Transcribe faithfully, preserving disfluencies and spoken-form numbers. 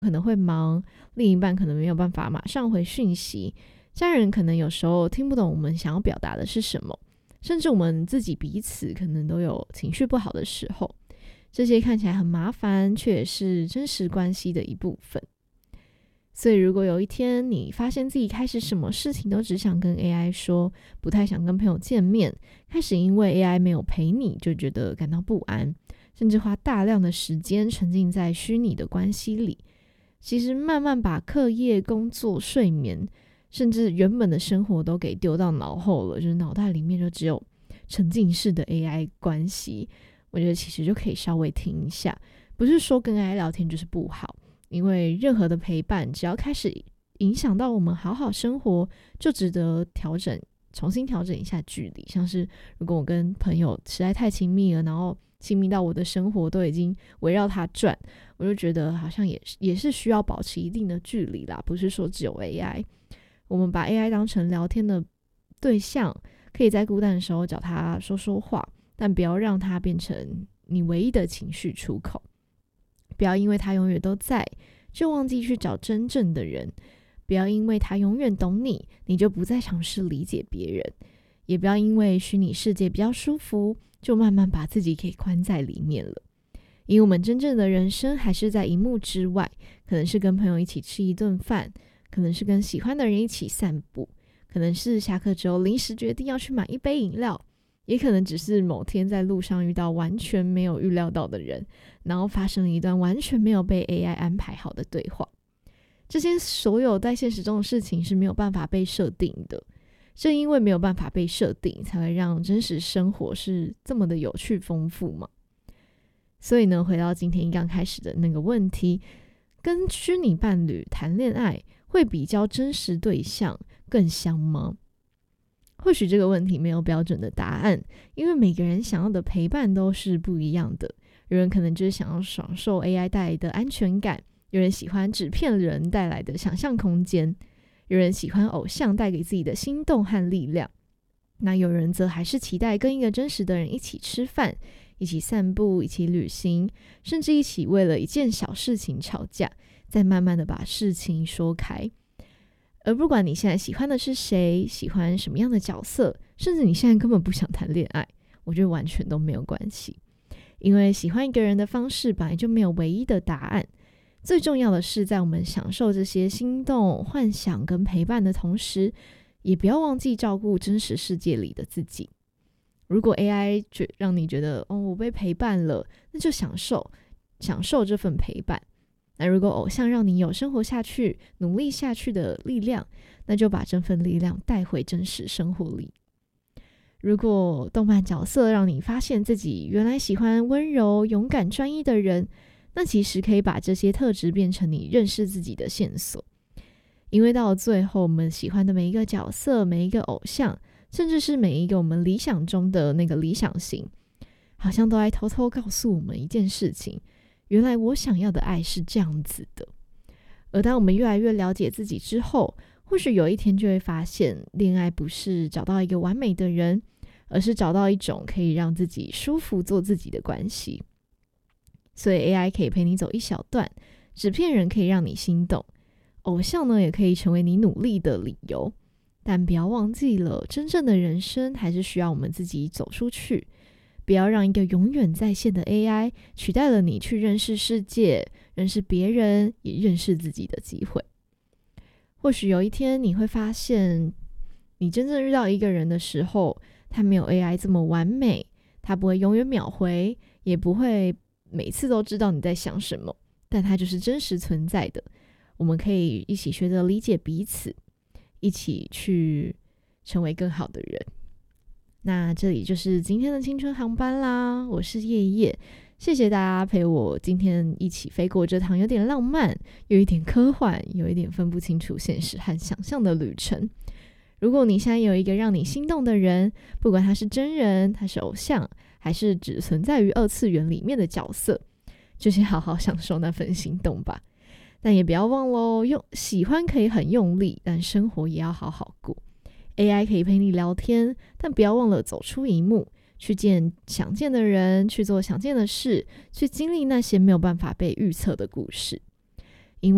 可能会忙，另一半可能没有办法马上回讯息，家人可能有时候听不懂我们想要表达的是什么，甚至我们自己彼此可能都有情绪不好的时候。这些看起来很麻烦，却也是真实关系的一部分。所以如果有一天你发现自己开始什么事情都只想跟 A I 说，不太想跟朋友见面，开始因为 A I 没有陪你就觉得感到不安，甚至花大量的时间沉浸在虚拟的关系里，其实慢慢把课业、工作、睡眠，甚至原本的生活都给丢到脑后了，就是脑袋里面就只有沉浸式的 A I 关系。我觉得其实就可以稍微停一下，不是说跟 A I 聊天就是不好，因为任何的陪伴只要开始影响到我们好好生活，就值得调整，重新调整一下距离。像是如果我跟朋友实在太亲密了，然后亲密到我的生活都已经围绕他转，我就觉得好像也是也是需要保持一定的距离啦，不是说只有 A I。 我们把 A I 当成聊天的对象，可以在孤单的时候找他说说话，但不要让它变成你唯一的情绪出口。不要因为他永远都在，就忘记去找真正的人。不要因为他永远懂你，你就不再尝试理解别人。也不要因为虚拟世界比较舒服，就慢慢把自己给关在里面了。因为我们真正的人生还是在荧幕之外，可能是跟朋友一起吃一顿饭，可能是跟喜欢的人一起散步，可能是下课之后临时决定要去买一杯饮料，也可能只是某天在路上遇到完全没有预料到的人，然后发生了一段完全没有被 A I 安排好的对话。这些所有在现实中的事情是没有办法被设定的，正因为没有办法被设定，才会让真实生活是这么的有趣丰富嘛。所以呢，回到今天刚开始的那个问题，跟虚拟伴侣谈恋爱会比较真实对象更香吗？或许这个问题没有标准的答案，因为每个人想要的陪伴都是不一样的。有人可能就是想要享受 A I 带来的安全感，有人喜欢纸片人带来的想象空间，有人喜欢偶像带给自己的心动和力量，那有人则还是期待跟一个真实的人一起吃饭，一起散步，一起旅行，甚至一起为了一件小事情吵架，再慢慢的把事情说开。而不管你现在喜欢的是谁，喜欢什么样的角色，甚至你现在根本不想谈恋爱，我觉得完全都没有关系。因为喜欢一个人的方式本来就没有唯一的答案，最重要的是在我们享受这些心动、幻想跟陪伴的同时，也不要忘记照顾真实世界里的自己。如果 A I 觉让你觉得哦，我被陪伴了，那就享受享受这份陪伴。那如果偶像让你有生活下去、努力下去的力量，那就把这份力量带回真实生活里。如果动漫角色让你发现自己原来喜欢温柔、勇敢、专一的人，那其实可以把这些特质变成你认识自己的线索。因为到了最后，我们喜欢的每一个角色、每一个偶像，甚至是每一个我们理想中的那个理想型，好像都在偷偷告诉我们一件事情，原来我想要的爱是这样子的。而当我们越来越了解自己之后，或许有一天就会发现，恋爱不是找到一个完美的人，而是找到一种可以让自己舒服做自己的关系。所以 A I 可以陪你走一小段，纸片人可以让你心动，偶像呢也可以成为你努力的理由。但不要忘记了，真正的人生还是需要我们自己走出去，不要让一个永远在线的 A I 取代了你去认识世界、认识别人，也认识自己的机会。或许有一天你会发现，你真正遇到一个人的时候，他没有 A I 这么完美，他不会永远秒回，也不会每次都知道你在想什么，但他就是真实存在的。我们可以一起学着理解彼此，一起去成为更好的人。那这里就是今天的青春航班啦，我是叶叶，谢谢大家陪我今天一起飞过这趟有点浪漫、有一点科幻、有一点分不清楚现实和想象的旅程。如果你现在有一个让你心动的人，不管他是真人、他是偶像，还是只存在于二次元里面的角色，就先好好享受那份心动吧。但也不要忘咯，用喜欢可以很用力，但生活也要好好过。A I 可以陪你聊天，但不要忘了走出荧幕，去见想见的人，去做想见的事，去经历那些没有办法被预测的故事。